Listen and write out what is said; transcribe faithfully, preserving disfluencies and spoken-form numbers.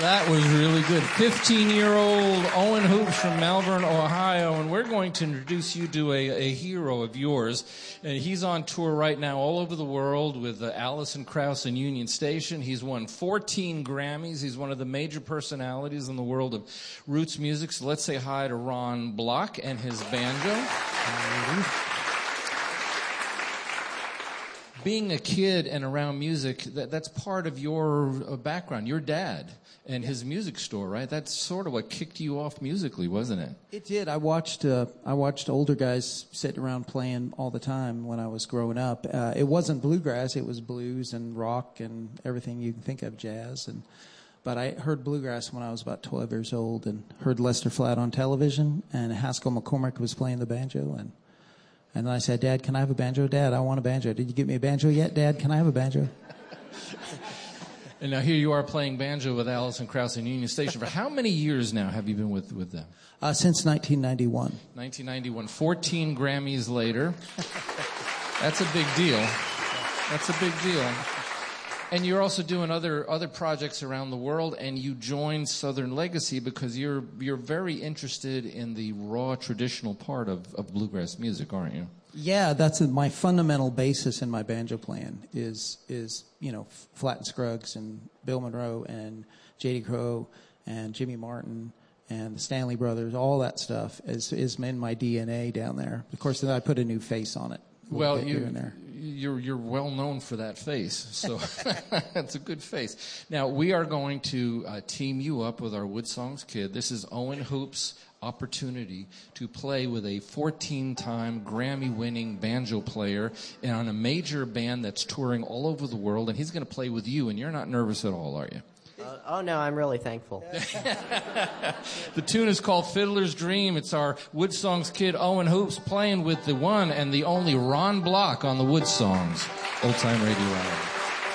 That was really good. fifteen-year-old Owen Hoops from Malvern, Ohio, and we're going to introduce you to a, a hero of yours. And he's on tour right now all over the world with uh, Alison Krauss and Union Station. He's won fourteen Grammys. He's one of the major personalities in the world of roots music. So let's say hi to Ron Block and his banjo. Being a kid and around music, that, that's part of your uh, background. Your dad and his music store, right? That's sort of what kicked you off musically, wasn't it? It did. I watched uh, I watched older guys sitting around playing all the time when I was growing up. Uh, it wasn't bluegrass. It was blues and rock and everything you can think of, jazz. And But I heard bluegrass when I was about twelve years old and heard Lester Flatt on television, and Haskell McCormick was playing the banjo, and And then I said, Dad, can I have a banjo? Dad, I want a banjo. Did you get me a banjo yet, Dad? Can I have a banjo? And now here you are playing banjo with Alison Krauss and Union Station. For how many years now have you been with, with them? Uh, since nineteen ninety-one. nineteen ninety-one. fourteen Grammys later. That's a big deal. That's a big deal. And you're also doing other other projects around the world, and you joined Southern Legacy because you're you're very interested in the raw traditional part of, of bluegrass music, aren't you? Yeah, that's a, my fundamental basis in my banjo playing is is you know Flatt and Scruggs and Bill Monroe and J D Crowe and Jimmy Martin and the Stanley Brothers. All that stuff is is in my D N A down there. Of course, then I put a new face on it. Well, you, you're you're well known for that face, so that's a good face. Now, we are going to uh, team you up with our Wood Songs kid. This is Owen Hoops' opportunity to play with a fourteen-time Grammy-winning banjo player and on a major band that's touring all over the world, and he's going to play with you, and you're not nervous at all, are you? Uh, oh, no, I'm really thankful. The tune is called Fiddler's Dream. It's our Wood Songs kid, Owen Hoops, playing with the one and the only Ron Block on the Wood Songs Old Time Radio Hour.